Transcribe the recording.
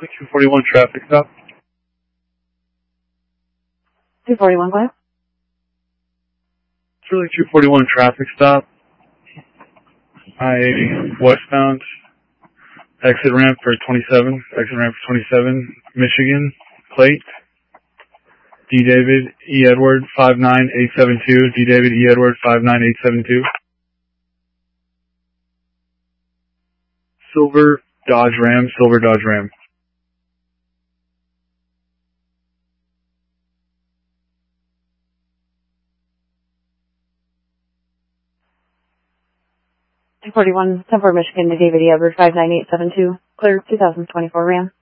241 traffic stop. 241, go ahead. Shirley 241 traffic stop. I-80 westbound. Exit ramp for 27. Exit ramp for 27. Michigan. Plate. D. David E. Edward 59872. D. David E. Edward 59872. Silver Dodge Ram. Silver Dodge Ram. Two 41, 10-4 Michigan to David E. Edward 59872. Clear 2024 Ram.